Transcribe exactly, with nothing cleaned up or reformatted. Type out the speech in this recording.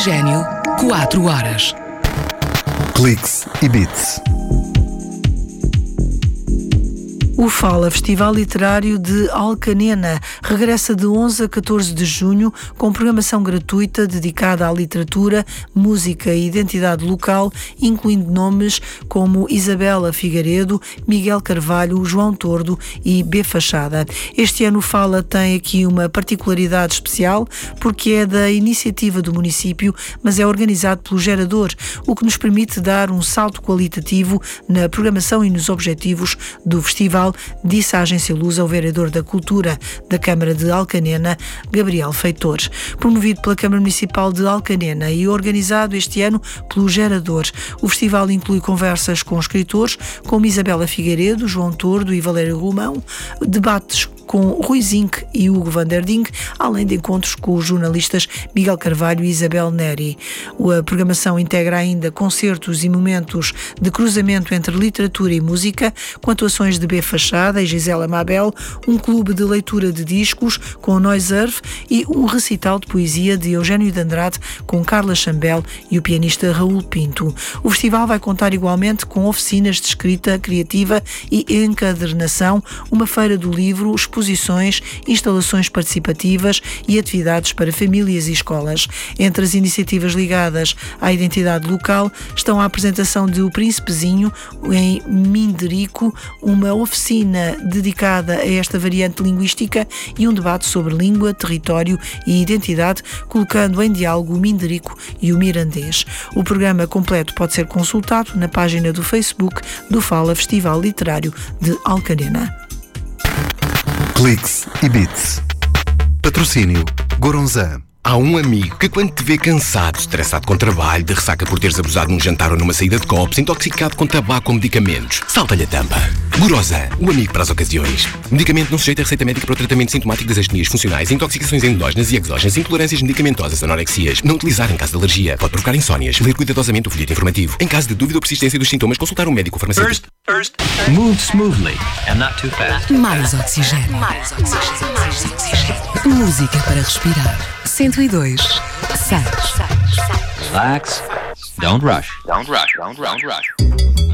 Oxigênio, quatro horas. Cliques e Beats. O Fala Festival Literário de Alcanena regressa de onze a catorze de junho com programação gratuita dedicada à literatura, música e identidade local, incluindo nomes como Isabela Figueiredo, Miguel Carvalho, João Tordo e B. Fachada. Este ano o Fala tem aqui uma particularidade especial porque é da iniciativa do município, mas é organizado pelo Gerador, o que nos permite dar um salto qualitativo na programação e nos objetivos do festival, disse a Agência Luz ao vereador da Cultura da Câmara de Alcanena, Gabriel Feitor. Promovido pela Câmara Municipal de Alcanena e organizado este ano pelo Gerador, o festival inclui conversas com escritores como Isabela Figueiredo, João Tordo e Valério Romão, debates com Rui Zinck e Hugo van der Ding, além de encontros com os jornalistas Miguel Carvalho e Isabel Neri. A programação integra ainda concertos e momentos de cruzamento entre literatura e música, com atuações de B. Fachada e Gisela Mabel, um clube de leitura de discos com Noise Earth e um recital de poesia de Eugênio de Andrade com Carla Chambel e o pianista Raul Pinto. O festival vai contar igualmente com oficinas de escrita criativa e encadernação, uma feira do livro, exposições, instalações participativas e atividades para famílias e escolas. Entre as iniciativas ligadas à identidade local estão a apresentação de O Príncipezinho em Minderico, uma oficina dedicada a esta variante linguística e um debate sobre língua, território e identidade, colocando em diálogo o Minderico e o mirandês. O programa completo pode ser consultado na página do Facebook do Fala Festival Literário de Alcanena. Cliques e Beats. Patrocínio Goronzan. Há um amigo que quando te vê cansado, estressado com trabalho, de ressaca por teres abusado num jantar ou numa saída de copos, intoxicado com tabaco ou medicamentos, salta-lhe a tampa. Goronzan, o amigo para as ocasiões. Medicamento não sujeito a receita médica para o tratamento sintomático das astenias funcionais, intoxicações endógenas e exógenas, intolerâncias medicamentosas, anorexias. Não utilizar em caso de alergia. Pode provocar insónias. Ler cuidadosamente o folheto informativo. Em caso de dúvida ou persistência dos sintomas, consultar um médico ou farmacêutico. First, first, move smoothly and not too fast. Mais oxigênio. Mais oxigênio. Mais oxigênio. Música para respirar. cento e dois, seis. Relax. Don't rush. Don't rush. Don't rush. Don't rush.